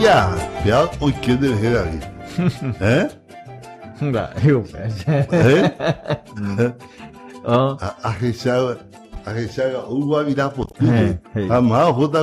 呀，不要我跟着黑人，哎哦， 黑下个我比他不嘿嘿 más justa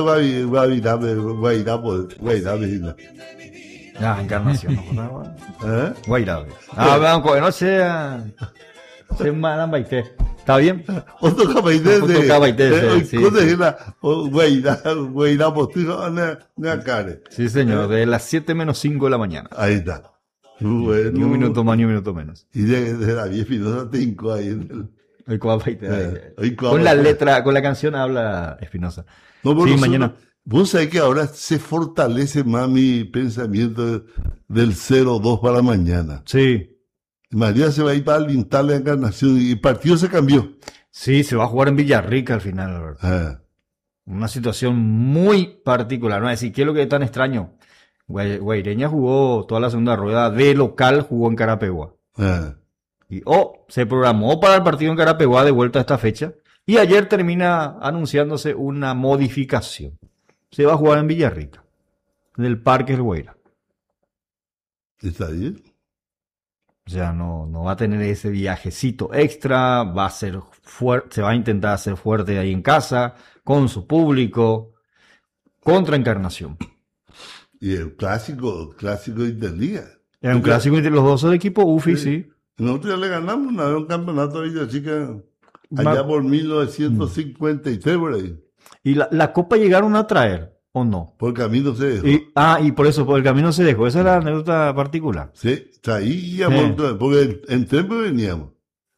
guavirá ya, Encarnación, ¿no? ¿eh? Guaira. Ah, blanco, no sea. Se mala baite. ¿Está bien? Otro capaité Otro capaité, sí, cosa sí. es la guavirá postigo na care. Sí, señor, de las 7 menos 5 de la mañana. Ahí está. Bueno. Ni un minuto más, ni un minuto menos. Y de la vieja Espinosa te hincó ahí en el... Hoy Coapaite, hoy con la Coapaite. letra, con la canción habla Espinosa. No, Sí, nosotros- mañana. Vos sabés que ahora se fortalece más mi pensamiento del 0-2 para mañana. Sí. María se va a ir para alentar la Encarnación y el partido se cambió. Sí, se va a jugar en Villarrica al final, la verdad. Ah, Una situación muy particular. No es decir, ¿qué es lo que es tan extraño? Guaireña jugó toda la segunda rueda de local, jugó en Carapeguá. ah. Y se programó para el partido en Carapeguá de vuelta a esta fecha. Y ayer termina anunciándose una modificación. Se va a jugar en Villarrica, en el Parque El Guaira. ¿Está bien? O sea, no va a tener ese viajecito extra, va a ser fuerte, se va a intentar hacer fuerte ahí en casa, con su público, contra Encarnación. Y el clásico de Interliga. Es un clásico entre los dos equipos, UFI, sí. Nosotros ya le ganamos una vez un campeonato a Villachica allá por 1953 por ahí. Y la Copa llegaron a traer, ¿o no? Por camino se dejó. Y por eso, por el camino se dejó. Esa es la anécdota particular. Sí, traíamos, porque en Temple veníamos.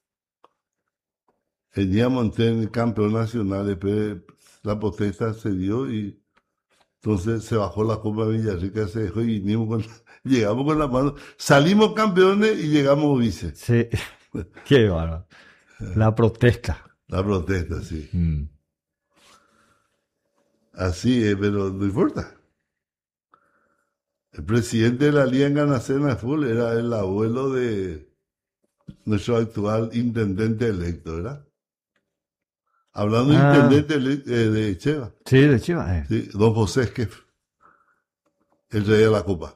Veníamos en el campeón nacional, después la protesta se dio y entonces se bajó la Copa de Villarrica, se dejó y llegamos con la mano. Salimos campeones y llegamos vice. Sí, qué bárbaro. La protesta. La protesta, sí. Mm. Así es, pero no importa. El presidente de la Liga Ganacena de Fútbol era el abuelo de nuestro actual intendente electo, ¿verdad? Hablando de intendente de Cheva, Sí, de Chivas. sí, don José Esquef, el rey de la Copa.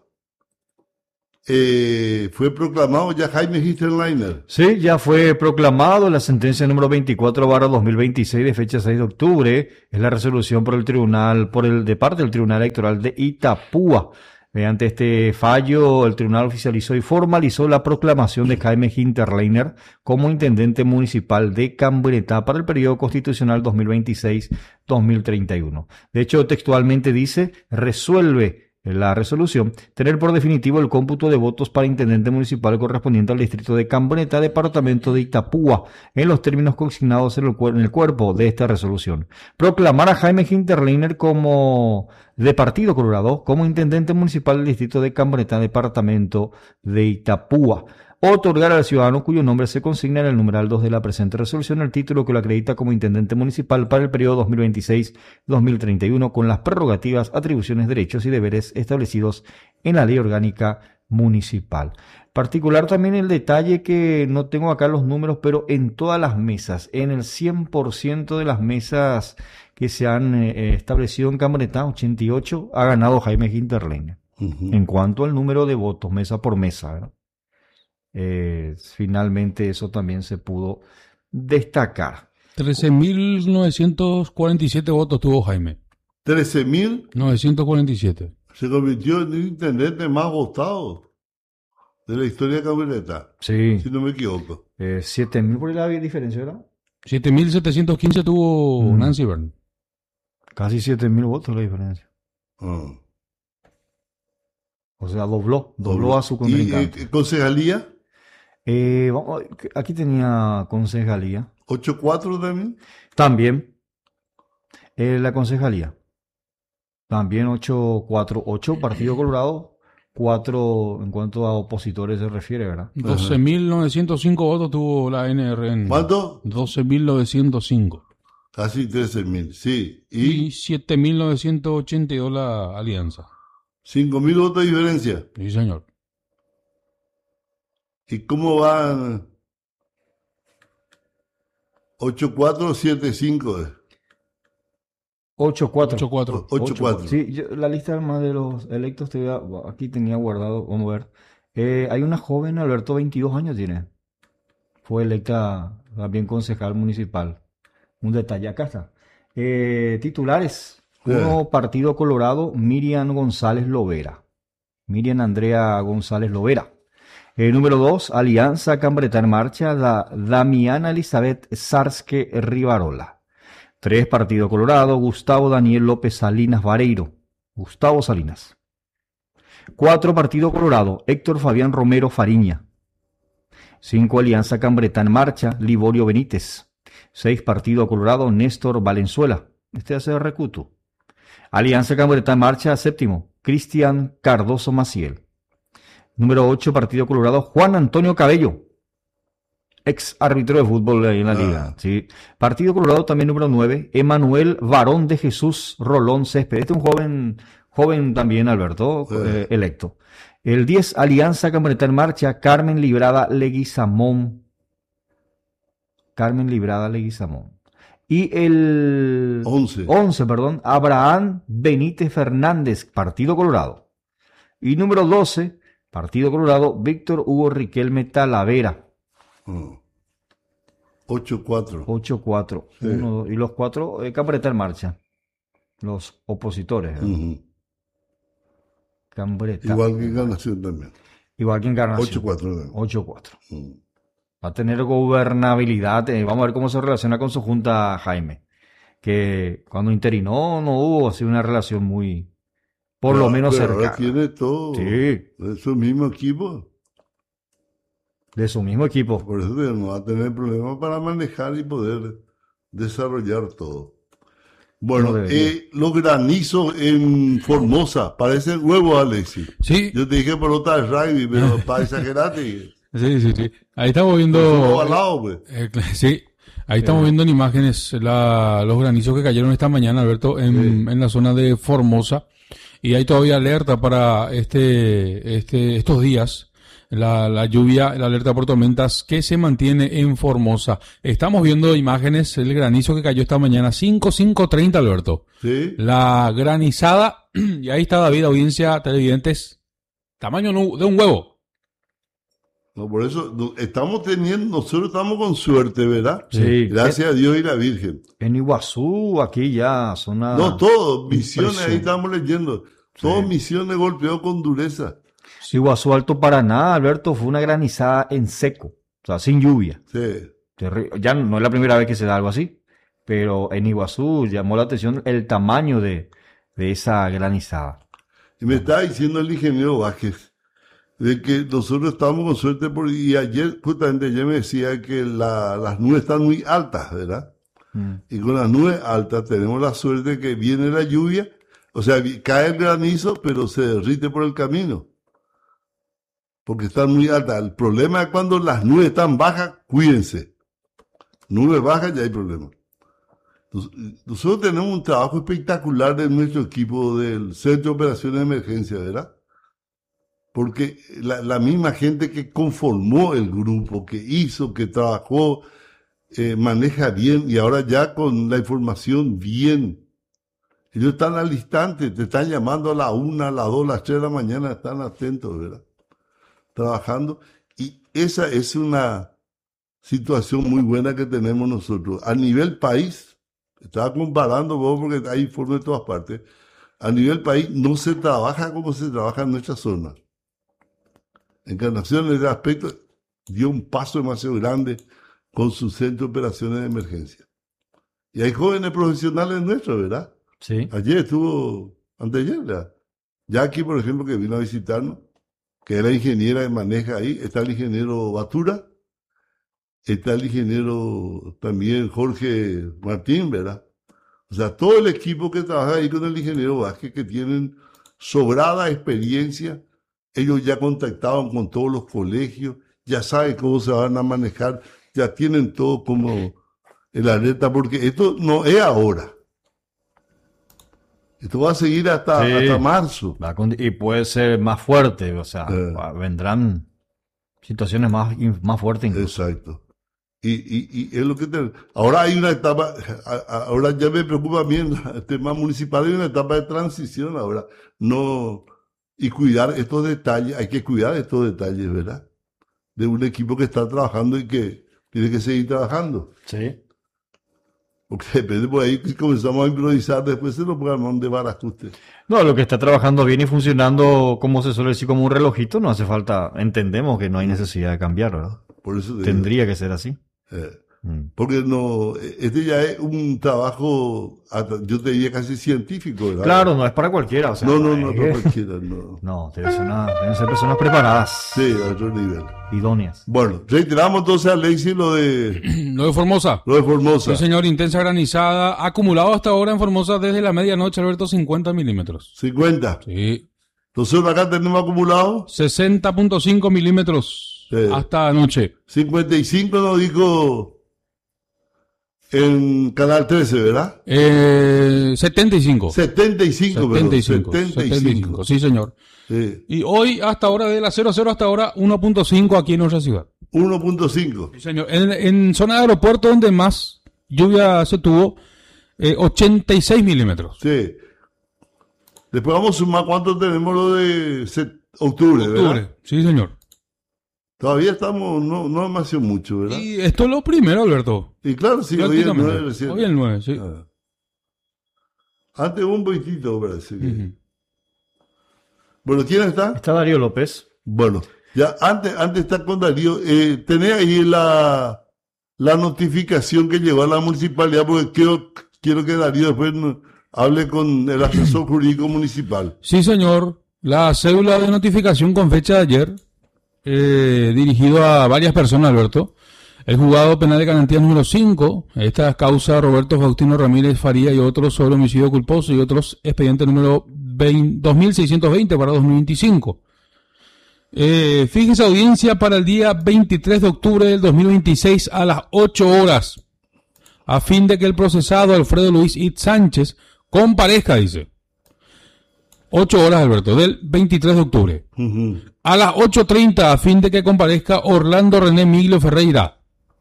Fue proclamado ya Jaime Hinterleiner. Sí, ya fue proclamado la sentencia número 24/2026 de fecha 6 de octubre. Es la resolución por el tribunal, de parte del Tribunal Electoral de Itapúa. Mediante este fallo, el tribunal oficializó y formalizó la proclamación de Jaime Hinterleiner como intendente municipal de Camburetá para el periodo constitucional 2026-2031. De hecho, textualmente dice, resuelve la resolución, tener por definitivo el cómputo de votos para intendente municipal correspondiente al distrito de Camburetá, departamento de Itapúa, en los términos consignados en el cuerpo de esta resolución. Proclamar a Jaime Hinterleiner de Partido Colorado como intendente municipal del distrito de Camburetá, departamento de Itapúa. Otorgar al ciudadano cuyo nombre se consigna en el numeral 2 de la presente resolución el título que lo acredita como intendente municipal para el periodo 2026-2031 con las prerrogativas, atribuciones, derechos y deberes establecidos en la ley orgánica municipal. Particular también el detalle que no tengo acá los números, pero en todas las mesas, en el 100% de las mesas que se han establecido en Camburetá, 88, ha ganado Jaime Hinterleiner. En cuanto al número de votos, mesa por mesa, ¿verdad? Finalmente eso también se pudo destacar. 13.947 votos tuvo Jaime. 13.000 947. se convirtió en el intendente más votado de la historia de Camburetá, Sí, si no me equivoco. 7.000 por la diferencia, ¿verdad? 7.715 tuvo Nancy Bern. Casi 7.000 votos la diferencia. Ah. O sea, dobló a su contrincante. ¿Y concejalía? Aquí tenía concejalía. 8-4 también. También la concejalía. También 8-4. 8 Partido Colorado, 4 en cuanto a opositores se refiere, ¿verdad? 12.905 votos tuvo la NRN. ¿Cuánto? 12.905. Casi 13.000, sí. Y Y 7.982 la Alianza. 5.000 votos de diferencia. Sí, señor. ¿Y cómo van? 8-4 7-5. 8-4. 8-4. 8-4. Sí, la lista más de los electos aquí tenía guardado, vamos a ver. Hay una joven, Alberto, 22 años tiene. Fue electa también concejal municipal. Un detalle, acá está. Titulares. Uno, Partido Colorado, Miriam González Lovera. Miriam Andrea González Lovera. Número 2, Alianza Cambreta en Marcha, Damiana Elizabeth Sarsque Rivarola. 3, Partido Colorado, Gustavo Daniel López Salinas Vareiro. Gustavo Salinas. 4, Partido Colorado, Héctor Fabián Romero Fariña. 5, Alianza Cambreta en Marcha, Liborio Benítez. 6, Partido Colorado, Néstor Valenzuela. Este hace Recuto. Alianza Cambreta en Marcha, séptimo, Cristian Cardoso Maciel. Número 8, Partido Colorado, Juan Antonio Cabello, ex árbitro de fútbol ahí en la liga. Sí. Partido Colorado también número 9, Emanuel Varón de Jesús Rolón Césped. Este es un joven también, Alberto, electo. El 10, Alianza Cambreta en Marcha, Carmen Librada Leguizamón. Y el 11, Abraham Benítez Fernández, Partido Colorado. Y número 12, Partido Colorado, Víctor Hugo Riquelme Talavera. 8-4. 8-4. Sí. Y los 4, Cambreta en Marcha. Los opositores. Cambreta. Igual que Encarnación también. Igual que Encarnación. 8-4. 8-4. Va a tener gobernabilidad. Vamos a ver cómo se relaciona con su junta, Jaime. Que cuando interinó no hubo así una relación muy, por lo menos pero cercana. ahora tiene todo. Sí, De su mismo equipo. de su mismo equipo. Por eso no va a tener problemas para manejar y poder desarrollar todo. Bueno, No los granizos en Formosa parecen huevos, Alexis. Sí, Yo te dije por otra rugby, pero para exagerarte. sí. Ahí estamos viendo. Ovalado, pues. Sí, ahí estamos viendo en imágenes los granizos que cayeron esta mañana, Alberto, en la zona de Formosa. Y hay todavía alerta para estos días. La lluvia, la alerta por tormentas que se mantiene en Formosa. Estamos viendo imágenes, el granizo que cayó esta mañana, 5:30, Alberto. Sí. La granizada, y ahí está David, audiencia, televidentes, tamaño de un huevo. No, por eso nosotros estamos con suerte, ¿verdad? Sí. Gracias a Dios y la Virgen. En Iguazú, aquí ya, zona... No, todo, Misiones, Impresión. ahí estamos leyendo. Todo Misiones golpeó con dureza. Sí, Iguazú Alto Paraná, Alberto, fue una granizada en seco, o sea, sin lluvia. Sí. Ya no es la primera vez que se da algo así, pero en Iguazú llamó la atención el tamaño de esa granizada. Y me está diciendo el ingeniero Vázquez de que nosotros estamos con suerte y justamente ayer me decía que las nubes están muy altas, ¿verdad? Y con las nubes altas tenemos la suerte que viene la lluvia, o sea, cae el granizo, pero se derrite por el camino. Porque están muy altas. El problema es cuando las nubes están bajas, cuídense. Nubes bajas ya hay problema. Nosotros tenemos un trabajo espectacular de nuestro equipo del Centro de Operaciones de Emergencia, ¿verdad? Porque la misma gente que conformó el grupo, que hizo, que trabajó, maneja bien y ahora ya con la información bien. Ellos están al instante, te están llamando a la 1, a las 2, a las 3 de la mañana, están atentos, ¿verdad? Trabajando. Y esa es una situación muy buena que tenemos nosotros. A nivel país, estaba comparando vos porque hay informes de todas partes, a nivel país no se trabaja como se trabaja en nuestra zona. Encarnación en ese aspecto dio un paso demasiado grande con su centro de operaciones de emergencia. Y hay jóvenes profesionales nuestros, ¿verdad? Sí. Ayer estuvo, anteayer, ¿verdad? Jackie, por ejemplo, que vino a visitarnos, que era ingeniera de maneja ahí, está el ingeniero Batura, está el ingeniero también Jorge Martín, ¿verdad? O sea, todo el equipo que trabaja ahí con el ingeniero Vázquez, que tienen sobrada experiencia, ellos ya contactaban con todos los colegios, ya saben cómo se van a manejar, ya tienen todo como el alerta, porque esto no es ahora. Esto va a seguir hasta marzo. Y puede ser más fuerte, o sea, vendrán situaciones más fuertes incluso. Exacto. Y es lo que ahora hay una etapa, ahora ya me preocupa bien el tema municipal, hay una etapa de transición ahora, no, y cuidar estos detalles, hay que cuidar estos detalles, ¿verdad? De un equipo que está trabajando y que tiene que seguir trabajando. Sí. Porque depende por ahí, si comenzamos a improvisar, después se nos puede armar un desbarajuste. No, lo que está trabajando bien y funcionando, como se suele decir, como un relojito, no hace falta, entendemos que no hay necesidad de cambiar, ¿verdad? Por eso te Tendría que ser así. digo, porque no, este ya es un trabajo, yo te diría casi científico, ¿verdad? Claro, no es para cualquiera, o sea, No es- cualquiera, no. No, deben ser personas preparadas, Sí, a otro nivel. idóneas. Bueno, reiteramos entonces a Alexis lo de Formosa. Formosa. Sí, señor, intensa granizada. Acumulado hasta ahora en Formosa desde la medianoche, Alberto, 50 milímetros. 50. Sí. Entonces acá tenemos acumulado 60.5 milímetros Sí. hasta anoche. 55, nos dijo en Canal 13, ¿verdad? 75. 75, perdón. 75. Sí, señor. Sí. Y hoy, hasta ahora, de las 00 hasta ahora, 1.5 aquí en nuestra ciudad. 1.5. Sí, señor. En zona de aeropuerto donde más lluvia se tuvo, 86 milímetros. Sí. Después vamos a sumar cuánto tenemos lo de octubre, ¿verdad? Octubre. Sí, señor. Todavía estamos, no demasiado mucho, ¿verdad? Y esto es lo primero, Alberto. Y claro, sí, hoy es el 9 recién. Hoy el 9, sí. Ah. Antes hubo un poquitito, parece que. Ujú. Bueno, ¿quién está? Está Darío López. Bueno, ya antes está con Darío. Tenés ahí la notificación que llegó a la municipalidad, porque quiero que Darío después hable con el asesor jurídico municipal. Sí, señor. La cédula de notificación con fecha de ayer, dirigido a varias personas, Alberto. El juzgado penal de garantías número 5, esta causa Roberto Faustino Ramírez Faría y otros sobre homicidio culposo y otros expediente número 2620 para 2025. Fíjese audiencia para el día 23 de octubre del 2026 a las 8 horas, a fin de que el procesado Alfredo Luis Itz Sánchez comparezca, dice. 8 horas, Alberto, del 23 de octubre. Ujú. A las 8:30, a fin de que comparezca Orlando René Miglio Ferreira.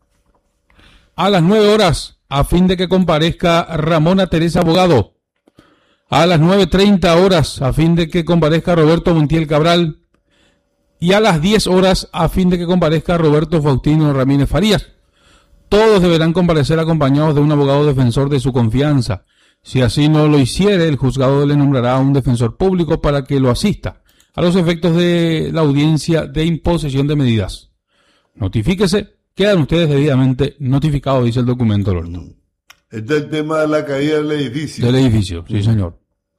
A las 9 horas, a fin de que comparezca Ramona Teresa Abogado. A las 9:30 horas, a fin de que comparezca Roberto Montiel Cabral. Y a las 10 horas, a fin de que comparezca Roberto Faustino Ramírez Farías. Todos deberán comparecer acompañados de un abogado defensor de su confianza. Si así no lo hiciere, el juzgado le nombrará a un defensor público para que lo asista a los efectos de la audiencia de imposición de medidas. Notifíquese, quedan ustedes debidamente notificados, dice el documento, Alberto. Este es el tema de la caída del edificio. Del edificio, sí, señor.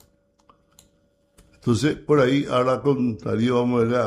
Entonces, por ahí, ahora con Darío vamos a ver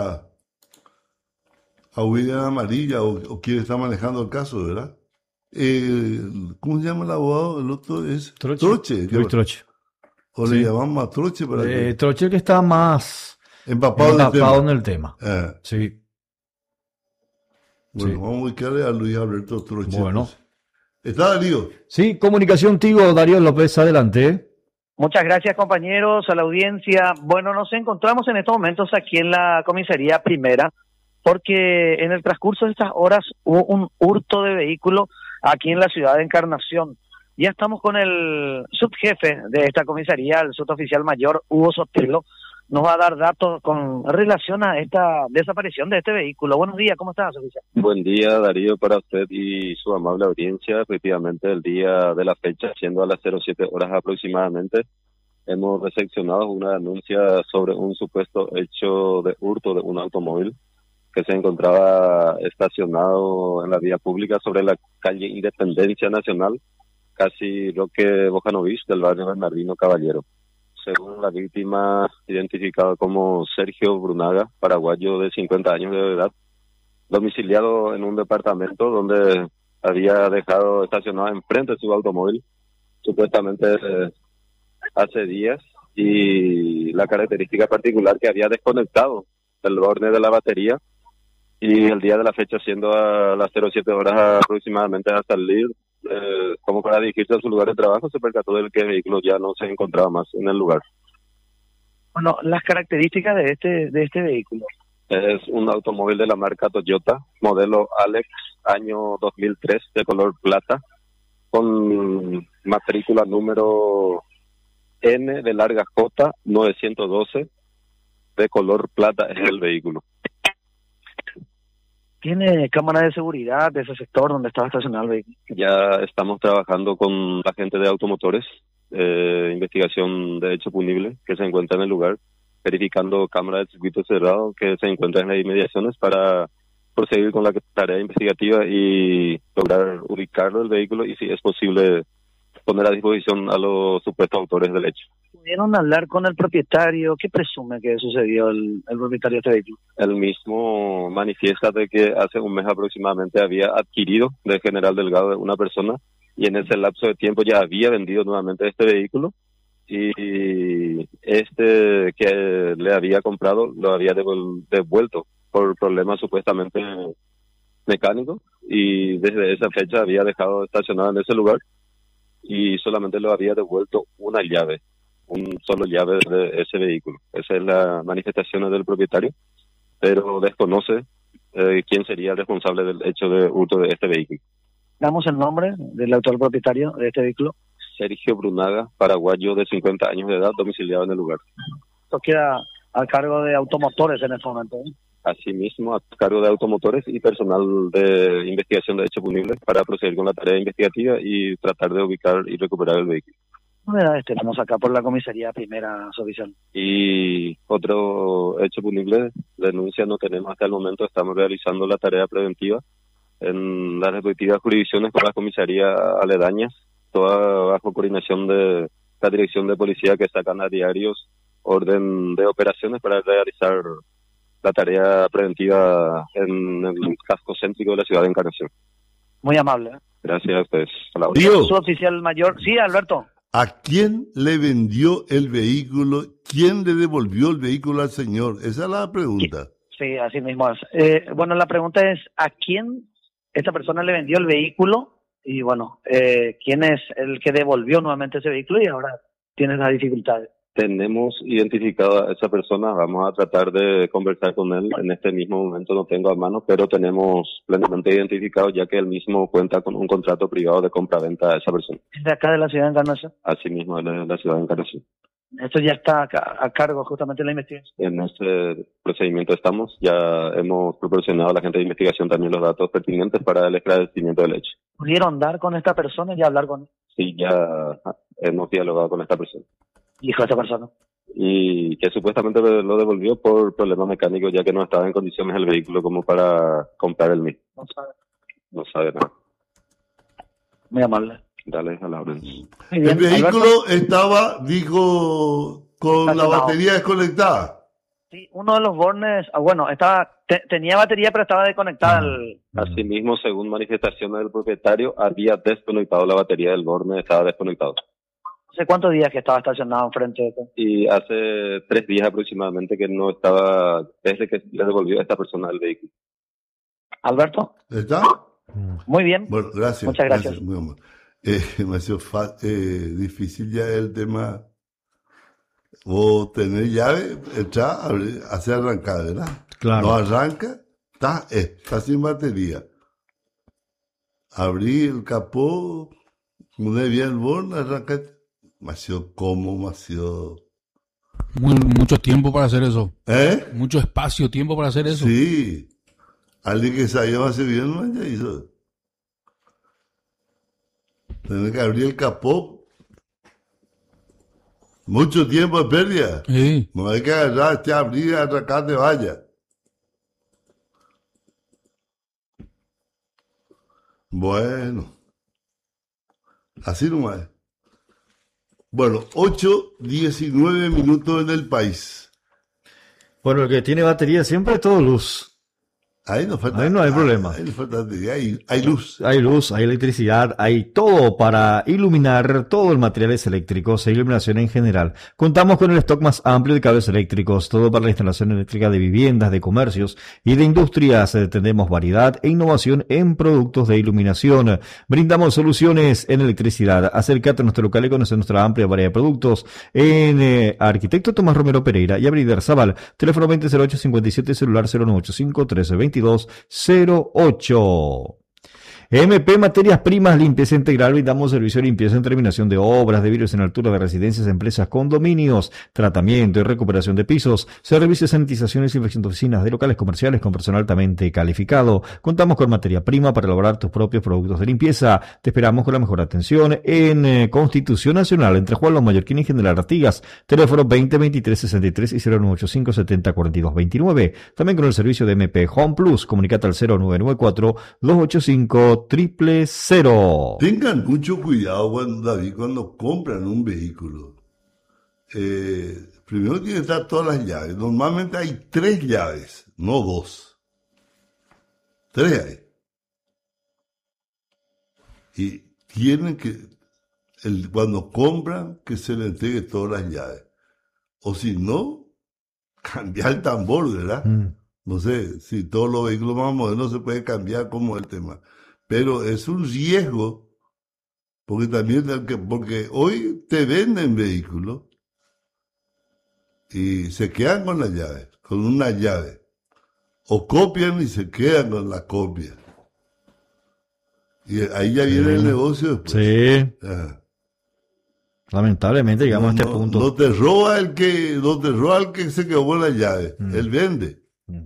a William Amarilla o quien está manejando el caso, ¿verdad? ¿Cómo se llama el abogado? El otro es Troche. Luis Troche. O le llamamos a Troche para que Troche que está más empapado del tema. en el tema. Sí. Bueno, Sí. vamos a buscarle a Luis Alberto Troche. Bueno. Entonces. ¿Está Darío? Sí, comunicación Tigo, Darío López, adelante. Muchas gracias, compañeros, a la audiencia. Bueno, nos encontramos en estos momentos aquí en la comisaría primera, porque en el transcurso de estas horas hubo un hurto de vehículo aquí en la ciudad de Encarnación. Ya estamos con el subjefe de esta comisaría, el suboficial mayor Hugo Sotelo. Nos va a dar datos con relación a esta desaparición de este vehículo. Buenos días, ¿cómo estás, oficial? Buen día, Darío, para usted y su amable audiencia. Efectivamente, el día de la fecha, siendo a las 07 horas aproximadamente, hemos recepcionado una denuncia sobre un supuesto hecho de hurto de un automóvil que se encontraba estacionado en la vía pública sobre la calle Independencia Nacional, casi Roque Bojanovich, del barrio Bernardino Caballero. Según la víctima, identificada como Sergio Brunaga, paraguayo de 50 años de edad, domiciliado en un departamento donde había dejado estacionado enfrente de su automóvil, supuestamente hace días, y la característica particular que había desconectado el borne de la batería, y el día de la fecha, siendo a las 07 horas aproximadamente a salir, como para dirigirse a su lugar de trabajo, se percató de que el vehículo ya no se encontraba más en el lugar. Bueno, las características de este vehículo. Es un automóvil de la marca Toyota, modelo Alex año 2003, de color plata, con matrícula número N de larga J 912, de color plata es el vehículo. ¿Tiene cámara de seguridad de ese sector donde estaba estacionado el vehículo? Ya estamos trabajando con la gente de automotores, investigación de hecho punible que se encuentra en el lugar, verificando cámaras del circuito cerrado que se encuentran en las inmediaciones para proseguir con la tarea investigativa y lograr ubicarlo el vehículo y si es posible poner a disposición a los supuestos autores del hecho. ¿Pudieron hablar con el propietario? ¿Qué presume que sucedió el propietario de este vehículo? El mismo manifiesta de que hace un mes aproximadamente había adquirido de General Delgado de una persona y en ese lapso de tiempo ya había vendido nuevamente este vehículo y este que le había comprado lo había devuelto por problemas supuestamente mecánicos y desde esa fecha había dejado estacionado en ese lugar y solamente lo había devuelto una llave, un solo llave de ese vehículo. Esa es la manifestación del propietario, pero desconoce quién sería el responsable del hecho de hurto de este vehículo. ¿Damos el nombre del actual propietario de este vehículo? Sergio Brunaga, paraguayo de 50 años de edad, domiciliado en el lugar. Esto queda a cargo de automotores en este momento, ¿eh? Asimismo, a cargo de automotores y personal de investigación de hecho punible para proceder con la tarea investigativa y tratar de ubicar y recuperar el vehículo. Novedades tenemos acá por la comisaría primera, su oficial. Y otro hecho punible, denuncia no tenemos hasta el momento, estamos realizando la tarea preventiva en las respectivas jurisdicciones con las comisarías aledañas, toda bajo coordinación de la dirección de policía que sacan a diarios orden de operaciones para realizar la tarea preventiva en el casco céntrico de la ciudad de Encarnación. Muy amable, ¿eh? Gracias a ustedes. Su oficial mayor. Sí, Alberto. ¿A quién le vendió el vehículo? ¿Quién le devolvió el vehículo al señor? Esa es la pregunta. Sí, así mismo es. Bueno, la pregunta es, ¿a quién esta persona le vendió el vehículo? Y bueno, ¿quién es el que devolvió nuevamente ese vehículo y ahora tiene las dificultades? Tenemos identificado a esa persona, vamos a tratar de conversar con él. En este mismo momento no tengo a mano, pero tenemos plenamente identificado ya que él mismo cuenta con un contrato privado de compra-venta a esa persona. ¿Es de acá de la ciudad de Encarnación? Así mismo, de la ciudad de Encarnación. Esto ya está a cargo justamente de la investigación. En este procedimiento estamos, ya hemos proporcionado a la gente de investigación también los datos pertinentes para el esclarecimiento del hecho. ¿Pudieron dar con esta persona y hablar con él? Sí, ya hemos dialogado con esta persona. Dijo esta persona. Y que supuestamente lo devolvió por problemas mecánicos, ya que no estaba en condiciones el vehículo como para comprar el mismo. No sabe. No sabe nada. Muy amable. Dale a la orden. Muy bien, El vehículo Alberto. estaba, dijo, con la Estacionado. batería desconectada. Sí, uno de los bornes, bueno, tenía batería pero estaba desconectada. Asimismo, según manifestaciones del propietario, había desconectado la batería del borne, estaba desconectado. ¿Hace cuántos días que estaba estacionado enfrente de esto? Y hace 3 días aproximadamente que no estaba, desde que le devolvió a esta persona el vehículo. Alberto, ¿Está? muy bien. Bueno, gracias. Muchas gracias. Muy amable. Me ha sido difícil ya el tema. Vos tenés llave, echá, abrir, hacer arrancar, ¿verdad? Claro. No arranca, está sin batería. Abrí el capó, mudé bien el borne, arranca. Me ha sido cómodo, me ha sido... Mucho tiempo para hacer eso. ¿Eh? Mucho espacio, tiempo para hacer eso. Sí. Alguien que sabía más bien, no ya hizo. Tenés que abrir el capó. Mucho tiempo de pérdida. Sí. No hay que agarrar, abrir, arrancar de vaya. Bueno. Así nomás. Bueno, 8:19 minutos en el país. Bueno, el que tiene batería siempre es todo luz. Ahí no falta. Ahí no hay problema. Ahí no falta batería, hay luz. Hay luz, hay electricidad, hay todo para iluminar todo el materiales eléctricos e iluminación en general. Contamos con el stock más amplio de cables eléctricos, todo para la instalación eléctrica de viviendas, de comercios y de industrias. Tenemos variedad e innovación en productos de iluminación. Brindamos soluciones en electricidad. Acércate a nuestro local y conoce nuestra amplia variedad de productos en Arquitecto Tomás Romero Pereira y Avenida Zaval. Teléfono 200857, celular 0985 132208. MP Materias Primas, limpieza integral, brindamos servicio de limpieza en terminación de obras, de vidrios en altura de residencias, empresas, condominios, tratamiento y recuperación de pisos, servicios de sanitización y desinfección de oficinas, de locales comerciales con personal altamente calificado. Contamos con materia prima para elaborar tus propios productos de limpieza. Te esperamos con la mejor atención en Constitución Nacional, entre Juan Los Mallorquín y General Artigas, teléfono 2023-63 y 0985-704229. También con el servicio de MP Home Plus, comunicate al 0994-285-000. Tengan mucho cuidado, David, cuando compran un vehículo. Primero tienen que estar todas las llaves. Normalmente hay 3 llaves, no 2. 3 hay. Y tienen que, cuando compran, que se le entregue todas las llaves. O si no, cambiar el tambor, ¿verdad? No sé, si todos los vehículos más modernos se puede cambiar, como el tema. Pero es un riesgo, porque también, porque hoy te venden vehículos y se quedan con la llave, con una llave. O copian y se quedan con la copia. Y ahí ya viene el negocio después. Sí. Lamentablemente llegamos a este punto. No te roba el que se quedó con la llave. Él vende.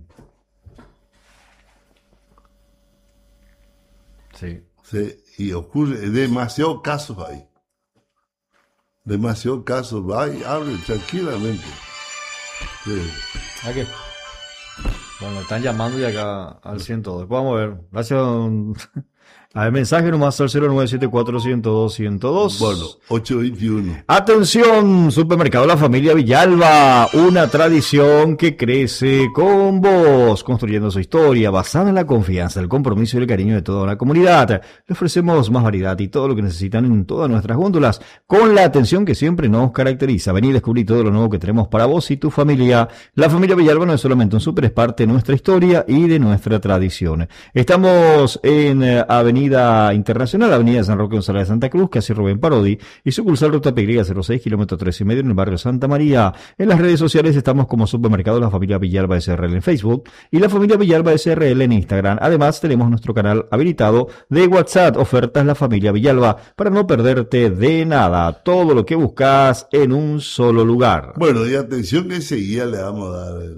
Sí. Y ocurre demasiados casos ahí. Demasiados casos. Va y abre tranquilamente. Sí. ¿A qué? Bueno, están llamando ya acá al 102. Vamos a ver. Gracias. A ver, mensaje nomás al 0974-102-102. Bueno, 821. Atención, Supermercado La Familia Villalba, una tradición que crece con vos, construyendo su historia basada en la confianza, el compromiso y el cariño de toda la comunidad. Le ofrecemos más variedad y todo lo que necesitan en todas nuestras góndolas, con la atención que siempre nos caracteriza. Vení y descubrí todo lo nuevo que tenemos para vos y tu familia. La Familia Villalba no es solamente un súper, es parte de nuestra historia y de nuestra tradición. Estamos en Avenida Internacional, Avenida San Roque González de Santa Cruz, casi Rubén Parodi, y sucursal Ruta Pegrilla 06, kilómetro 3,5 en el barrio Santa María. En las redes sociales estamos como Supermercado La Familia Villalba SRL en Facebook y La Familia Villalba SRL en Instagram. Además, tenemos nuestro canal habilitado de WhatsApp, Ofertas La Familia Villalba, para no perderte de nada. Todo lo que buscas en un solo lugar. Bueno, y atención que enseguida le vamos a dar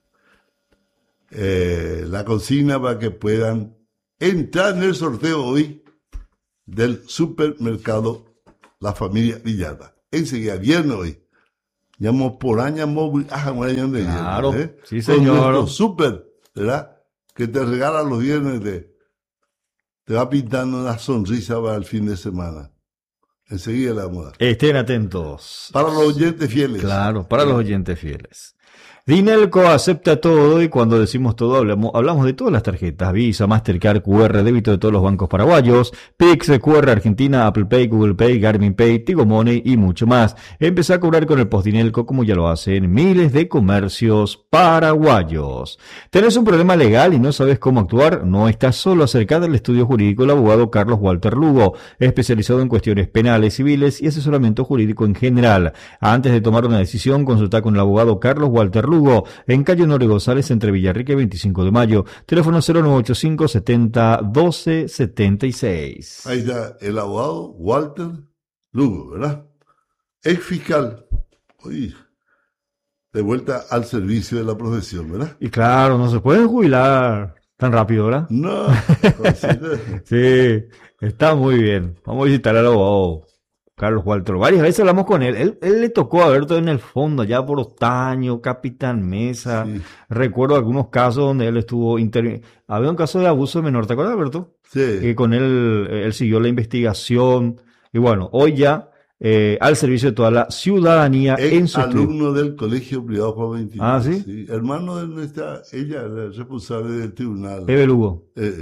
la consigna para que puedan entrar en el sorteo hoy del supermercado La Familia Villalba. Enseguida, viernes hoy. Llamamos por año, claro, sí, con señor. nuestro super, ¿verdad? Que te regala los viernes, te va pintando una sonrisa para el fin de semana. Enseguida le vamos a dar. Estén atentos. Para los oyentes fieles. Claro, para los oyentes fieles. Dinelco acepta todo y cuando decimos todo hablamos de todas las tarjetas, Visa, Mastercard, QR, débito de todos los bancos paraguayos, Pix, QR Argentina, Apple Pay, Google Pay, Garmin Pay, Tigo Money y mucho más. Empezá a cobrar con el Post Dinelco como ya lo hacen miles de comercios paraguayos. ¿Tenés un problema legal y no sabes cómo actuar? No estás solo. Acercate al estudio jurídico del abogado Carlos Walter Lugo, especializado en cuestiones penales, civiles y asesoramiento jurídico en general. Antes de tomar una decisión, consulta con el abogado Carlos Walter Lugo en calle Honorio González entre Villarrica y 25 de mayo, teléfono 0985 70 12 76. Ahí está el abogado Walter Lugo, ¿verdad? Ex fiscal, oye, de vuelta al servicio de la profesión, ¿verdad? Y claro, no se puede jubilar tan rápido, ¿verdad? No, sí, está muy bien. Vamos a visitar al abogado Carlos Walter. Varias veces hablamos con él. Él le tocó a ver todo en el fondo, allá por Ostaño, Capitán Mesa. Sí. Recuerdo algunos casos donde él estuvo había un caso de abuso de menor, ¿te acuerdas, Alberto? Sí. Que con él siguió la investigación. Y bueno, hoy ya al servicio de toda la ciudadanía en su alumno del Colegio Privado Juan 23. Ah, ¿sí? Sí. Hermano de ella, la responsable del tribunal. Eve Lugo.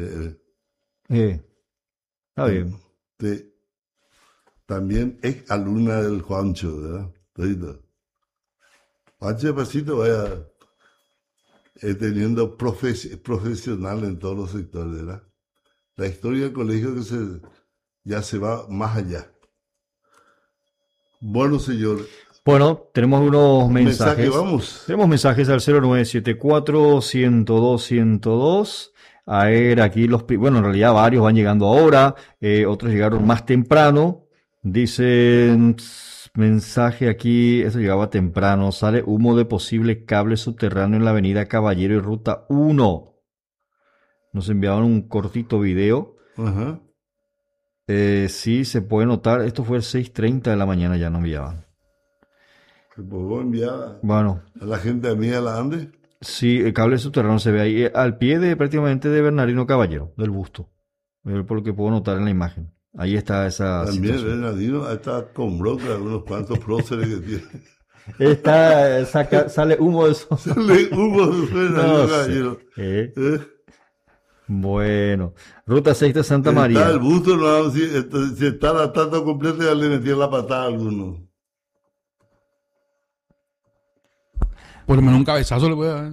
Está bien. También es alumna del Juancho, ¿verdad? Juancho de pasito vaya teniendo profesional en todos los sectores, ¿verdad? La historia del colegio ya se va más allá. Bueno, señor. Bueno, tenemos unos mensajes. Vamos. Tenemos mensajes al 0974-102-102. A ver, aquí bueno, en realidad varios van llegando ahora, otros llegaron más temprano. Dicen, mensaje aquí, eso llegaba temprano, sale humo de posible cable subterráneo en la avenida Caballero y Ruta 1. Nos enviaron un cortito video. Ajá. Sí, se puede notar, esto fue 6:30 de la mañana, ya nos enviaban. Que puedo enviar Bueno, a la gente amiga la Ande. sí, el cable subterráneo se ve ahí, al pie de prácticamente de Bernardino Caballero, del busto, por lo que puedo notar en la imagen. Ahí está esa También situación. Bernardino está con bronca unos cuantos próceres que tiene. Sale humo de eso. Le hubo de Bernardino No sé. Caballero. Bueno, Ruta 6 de Santa Está María. el busto, no, si está la tata completa, ya le metieron la patada a alguno. Por lo menos un cabezazo le voy a dar.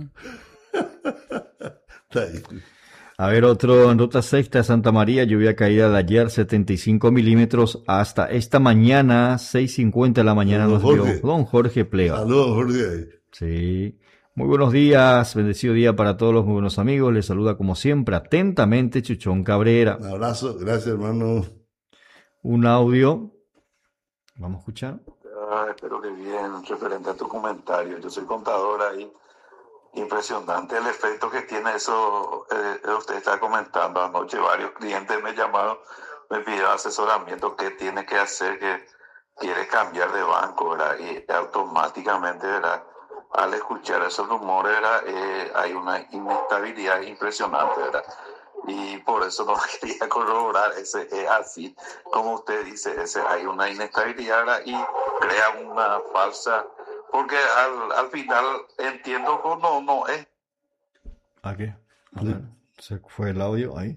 Está ahí. A ver, otro en Ruta 6 de Santa María, lluvia caída de ayer, 75 milímetros hasta esta mañana, 6:50 de la mañana Don nos vio Jorge. don Jorge Pleva. Saludos, Jorge. Sí. Muy buenos días, bendecido día para todos los muy buenos amigos. Les saluda como siempre atentamente Chuchón Cabrera. Un abrazo, gracias, hermano. Un audio. Vamos a escuchar. Espero que bien, referente a tu comentario. Yo soy contador ahí. Impresionante el efecto que tiene eso. Usted está comentando anoche. Varios clientes me llamaron, me pidieron asesoramiento. ¿Qué tiene que hacer? Que quiere cambiar de banco, ¿verdad? Y automáticamente, ¿verdad? Al escuchar esos rumores, ¿verdad? Hay una inestabilidad impresionante, ¿verdad? Y por eso no quería corroborar, es así, como usted dice, hay una inestabilidad, ¿verdad? Y crea una falsa, porque al final entiendo que no es. Aquí. A ver, se fue el audio ahí.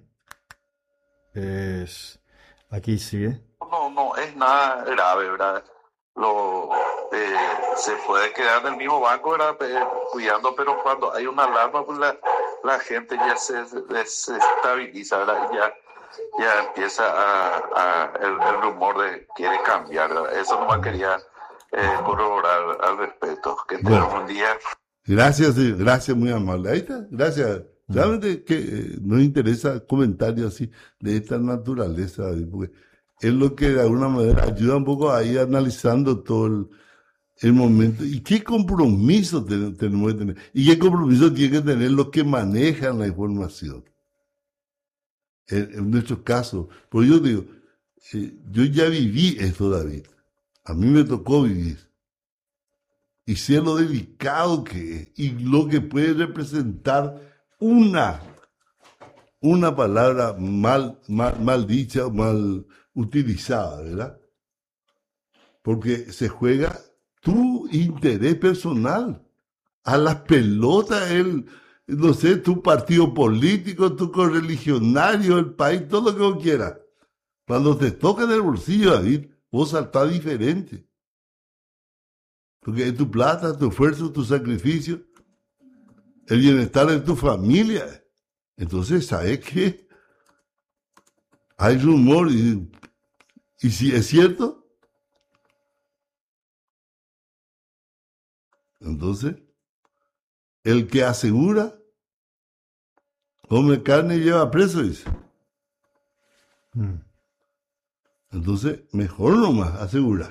Aquí sigue. No es nada grave, ¿verdad? Se puede quedar en el mismo banco, ¿verdad? Cuidando, pero cuando hay una alarma, pues la gente ya se desestabiliza, ¿verdad? Y ya empieza el rumor de quiere cambiar, ¿verdad? Eso nomás quería corroborar al respecto. Que tengan un día. Gracias, muy amable. Ahí está, gracias. Realmente que nos interesa comentarios así de esta naturaleza, porque es lo que de alguna manera ayuda un poco a ir analizando todo el momento. ¿Y qué compromiso tenemos que tener? ¿Y qué compromiso tienen que tener los que manejan la información? En nuestro caso, porque yo digo, yo ya viví esto, David. A mí me tocó vivir. Y sé lo delicado que es y lo que puede representar una palabra mal dicha o mal utilizada, ¿verdad? Porque se juega tu interés personal a las pelotas, no sé, tu partido político, tu correligionario, el país, todo lo que vos quieras. Cuando te toca en el bolsillo, David, vos saltás diferente. Porque es tu plata, tu esfuerzo, tu sacrificio, el bienestar de tu familia. Entonces, ¿sabes qué? Hay rumor y si es cierto, entonces, el que asegura, come carne y lleva preso, dice. Entonces, mejor nomás asegura.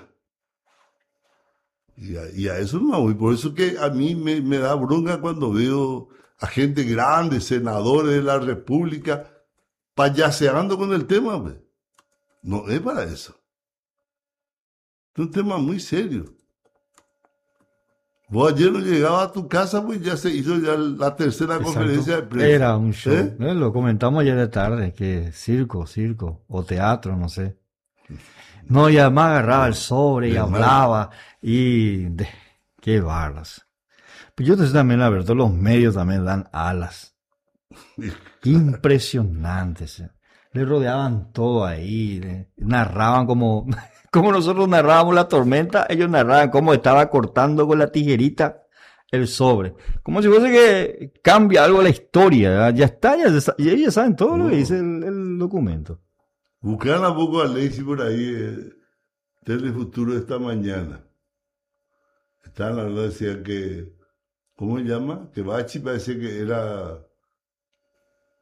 Y a eso no voy. Por eso que a mí me da bronca cuando veo a gente grande, senadores de la República, payaseando con el tema, hombre. No es para eso. Es un tema muy serio. Vos ayer no llegabas a tu casa, pues ya se hizo ya la tercera conferencia de prensa. Era un show. Lo comentamos ayer de tarde, que circo, o teatro, no sé. No, y además agarraba el sobre y hablaba. Qué barras. Pues yo te sé también, la verdad, los medios también dan alas. Impresionantes. Le rodeaban todo ahí. Narraban como nosotros narrábamos la tormenta, ellos narraban cómo estaba cortando con la tijerita el sobre. Como si fuese que cambia algo la historia. ¿Verdad? Ya está, ya saben todo lo que dice el documento. Buscaron a poco a Alexis por ahí, Telefuturo de esta mañana. Estaban hablando, decían que, ¿cómo se llama? Que Bachi parecía que era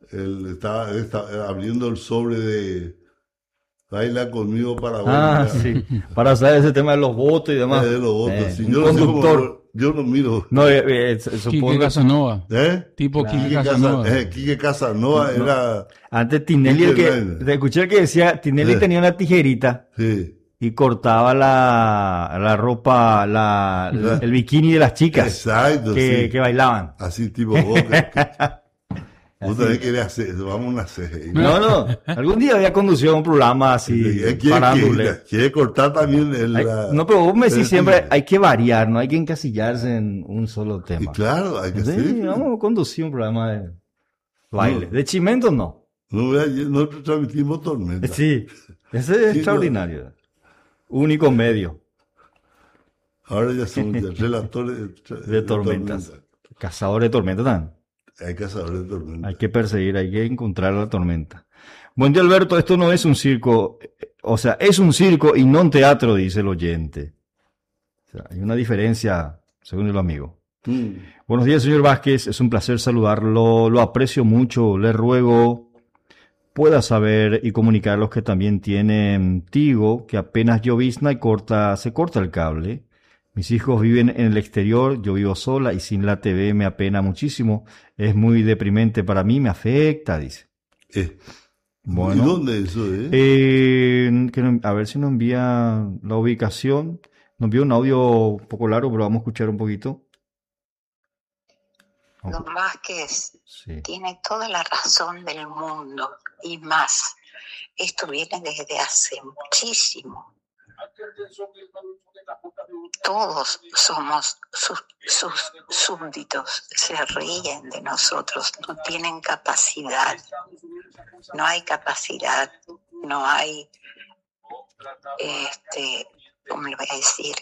Él está abriendo el sobre de Baila conmigo para Ah, sí. Para saber ese tema de los votos y demás. de los votos. Si Un yo no sé cómo- conductor. yo no miro. No, Quique supongo. Casanova. Quique Tipo Quique Casanova. Quique Casanova era... Antes Tinelli, el Quique que, te escuché el que decía, Tinelli tenía una tijerita Sí. y cortaba la ropa, el bikini de las chicas Exacto, sí. que bailaban. Así tipo vos. Vos también querés hacer eso. Vamos a hacer. No, algún día había conducido un programa así, parándole. Quiere cortar también No, pero vos me decís el siempre, timbre. hay que variar, no hay que encasillarse en un solo Y tema. claro, hay que Sí, hacer. vamos a conducir un programa de baile. No. De Chimento no. Nosotros transmitimos Tormenta. Sí, ese es Sí, extraordinario. Único medio Ahora ya somos ya relatores de tormentas. Cazador de tormentas también. Hay cazadores de tormenta. Hay que perseguir, hay que encontrar la tormenta. Buen día, Alberto. Esto no es un circo, o sea, es un circo y no un teatro, dice el oyente. O sea, hay una diferencia, según el amigo. Buenos días, señor Vázquez. Es un placer saludarlo. Lo aprecio mucho. Le ruego pueda saber y comunicar a los que también tienen Tigo, que apenas llovizna y se corta el cable. Mis hijos viven en el exterior, yo vivo sola y sin la TV me apena muchísimo. Es muy deprimente para mí, me afecta, dice. Bueno. ¿Y dónde eso es? A ver si nos envía la ubicación. Nos envió un audio un poco largo, pero vamos a escuchar un poquito. Don Vázquez Sí. tiene toda la razón del mundo y más. Esto viene desde hace muchísimo. Todos somos sus súbditos, se ríen de nosotros, no tienen capacidad, no hay capacidad, no hay, ¿cómo le voy a decir?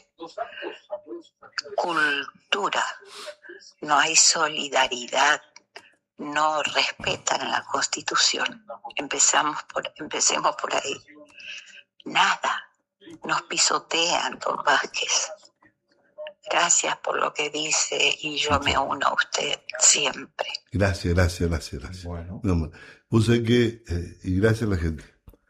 Cultura, no hay solidaridad, no respetan la Constitución. Empecemos por ahí. Nada. Nos pisotean, don Vázquez. Gracias por lo que dice y yo me uno a usted siempre. Gracias. Bueno. No, vos sabés que, y gracias a la gente.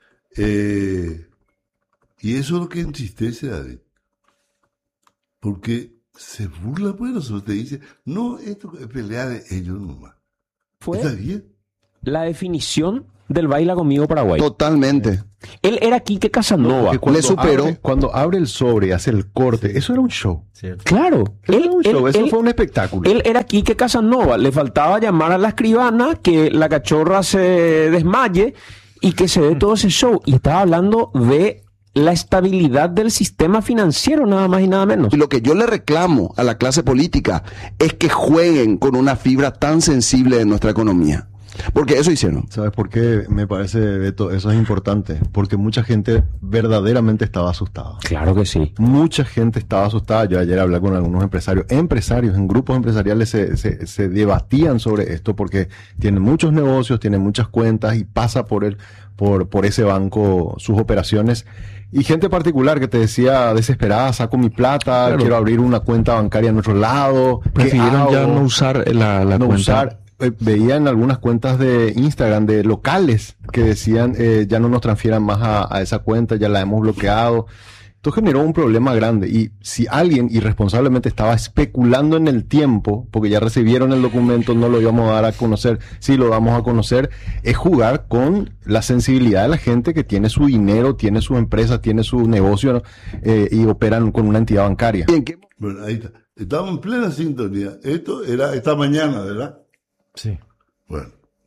Y eso es lo que entristece, David. Porque se burla, pues, nosotros te dice, no, esto es pelea de ellos nomás. Fue ¿Está bien? la definición del Baila Conmigo Paraguay. Totalmente. Él era Quique Casanova. Le superó. Cuando abre el sobre y hace el corte, eso era un show. Cierto. Claro. Eso fue un espectáculo. Él era Quique Casanova. Le faltaba llamar a la escribana, que la cachorra se desmaye y que se dé todo ese show. Y estaba hablando de la estabilidad del sistema financiero, nada más y nada menos. Y lo que yo le reclamo a la clase política es que jueguen con una fibra tan sensible de nuestra economía. Porque eso hicieron. ¿Sabes por qué? Me parece, Beto, eso es importante. Porque mucha gente verdaderamente estaba asustada. Claro que sí. Mucha gente estaba asustada. Yo ayer hablé con algunos empresarios en grupos empresariales se debatían sobre esto porque tienen muchos negocios, tienen muchas cuentas y pasa por ese banco sus operaciones. Y gente particular que te decía desesperada, saco mi plata, Claro. quiero abrir una cuenta bancaria en otro lado. ¿Qué Prefirieron ya hago? no usar la No cuenta. usar. Veía en algunas cuentas de Instagram de locales que decían ya no nos transfieran más a esa cuenta, ya la hemos bloqueado. Esto generó un problema grande y si alguien irresponsablemente estaba especulando en el tiempo, porque ya recibieron el documento, no lo íbamos a dar a conocer, sí lo damos a conocer, es jugar con la sensibilidad de la gente que tiene su dinero, tiene su empresa, tiene su negocio, ¿no? Y operan con una entidad bancaria. Bueno, ahí está. Estamos en plena sintonía. Esto era esta mañana, ¿verdad? Sí. Bueno.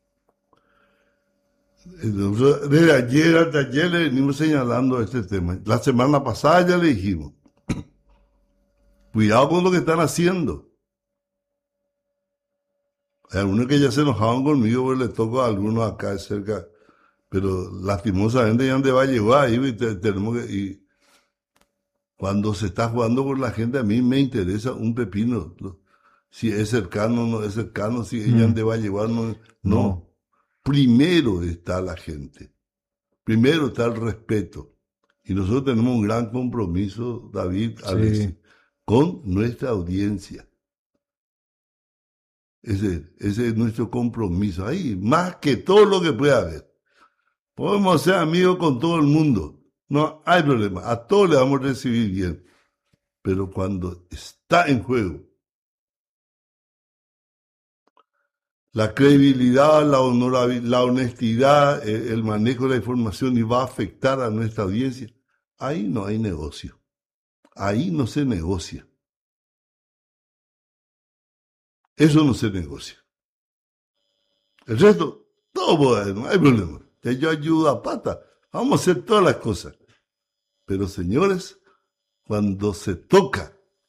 Entonces, desde ayer hasta ayer le venimos señalando este tema. La semana pasada ya le dijimos, cuidado con lo que están haciendo. Hay algunos que ya se enojaban conmigo porque le toco a algunos acá cerca, pero lastimosamente ya donde va a llevar ahí, tenemos que, y cuando se está jugando con la gente a mí me interesa un pepino. Si es cercano o no es cercano, si ella donde va a llevar, no. Primero está la gente. Primero está el respeto. Y nosotros tenemos un gran compromiso, David, a veces, con nuestra audiencia. Ese es nuestro compromiso. Ahí, más que todo lo que pueda haber. Podemos ser amigos con todo el mundo. No hay problema. A todos le vamos a recibir bien. Pero cuando está en juego la credibilidad, la honorabilidad, la honestidad, el manejo de la información y va a afectar a nuestra audiencia, ahí no hay negocio. Ahí no se negocia. Eso no se negocia. El resto, todo puede haber, no hay problema. Yo ayudo a pata. Vamos a hacer todas las cosas. Pero señores, cuando se toca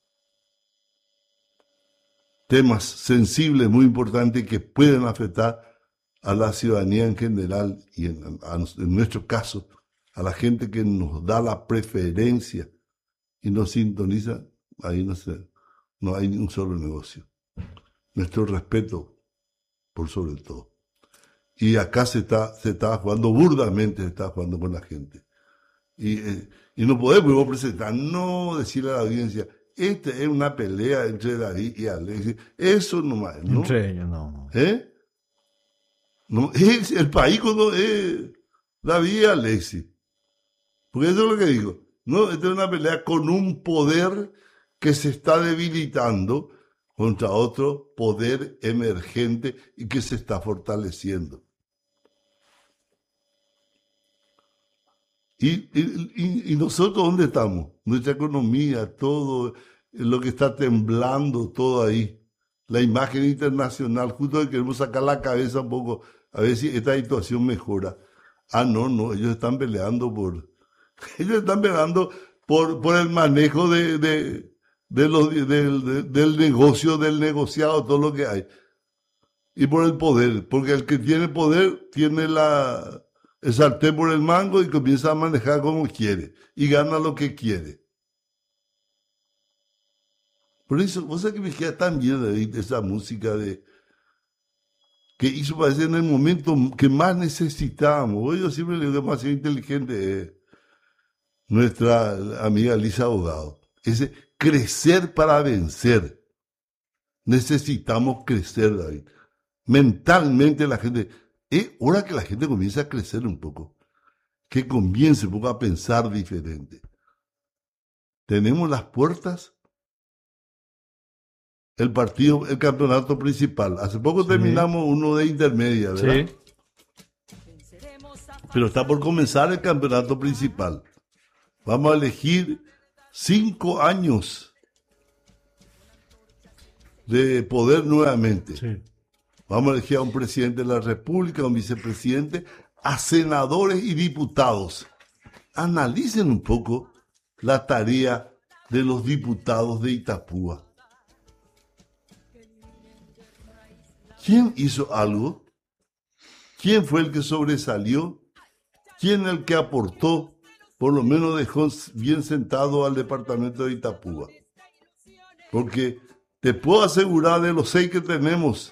temas sensibles, muy importantes, que pueden afectar a la ciudadanía en general y en nuestro caso, a la gente que nos da la preferencia y nos sintoniza, ahí no hay ni un solo negocio. Nuestro respeto por sobre todo. Y acá se está jugando burdamente, se está jugando con la gente. Y no podemos presentar, no decirle a la audiencia, esta es una pelea entre David y Alexis. Eso nomás, ¿no? Entre ellos, no. No, es el país cuando es David y Alexis. Porque eso es lo que digo. No, esta es una pelea con un poder que se está debilitando contra otro poder emergente y que se está fortaleciendo. ¿Y nosotros dónde estamos? Nuestra economía, todo lo que está temblando, todo ahí. La imagen internacional, justo que queremos sacar la cabeza un poco, a ver si esta situación mejora. No, ellos están peleando por el manejo del negocio, del negociado, todo lo que hay. Y por el poder, porque el que tiene poder tiene el sartén por el mango y comienza a manejar como quiere y gana lo que quiere. Por eso, vos sabés que me queda tan bien, David, esa música que hizo parece en el momento que más necesitábamos. Yo siempre le digo demasiado inteligente nuestra amiga Lisa Abogado. Ese crecer para vencer. Necesitamos crecer, David. Mentalmente la gente, es hora que la gente comience a crecer un poco. Que comience un poco a pensar diferente. Tenemos las puertas. El campeonato principal. Hace poco terminamos uno de intermedia, ¿verdad? Sí. Pero está por comenzar el campeonato principal. Vamos a elegir 5 años de poder nuevamente. Sí. Vamos a elegir a un presidente de la República, a un vicepresidente, a senadores y diputados. Analicen un poco la tarea de los diputados de Itapúa. ¿Quién hizo algo? ¿Quién fue el que sobresalió? ¿Quién el que aportó? Por lo menos dejó bien sentado al departamento de Itapúa. Porque te puedo asegurar de los 6 que tenemos,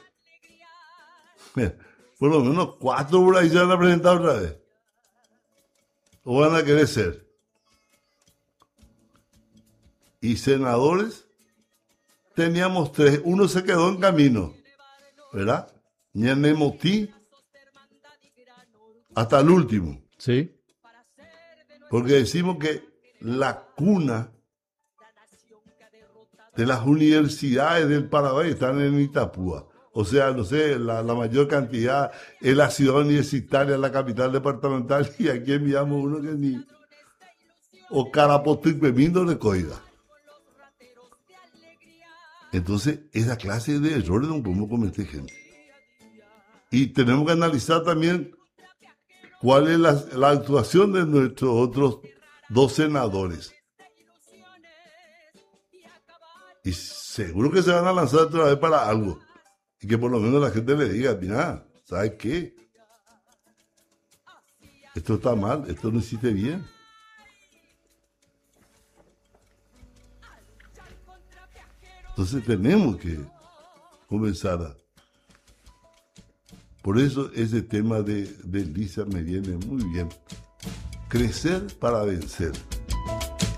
por lo menos 4 por ahí se van a presentar otra vez. O van a querer ser. Y senadores, teníamos 3. Uno se quedó en camino, ¿verdad? Ñanemotí hasta el último. Sí. Porque decimos que la cuna de las universidades del Paraguay están en Itapúa. O sea, no sé, la mayor cantidad es la ciudad universitaria, la capital departamental, y aquí enviamos uno que ni o Carapotuipemindo le coiga. Entonces, esa clase de errores no podemos cometer, gente. Y tenemos que analizar también cuál es la actuación de nuestros otros 2 senadores. Y seguro que se van a lanzar otra vez para algo. Y que por lo menos la gente le diga, mira, ¿sabes qué? Esto está mal, esto no hiciste bien. Entonces tenemos que comenzar a... Por eso ese tema de Lisa me viene muy bien. Crecer para vencer.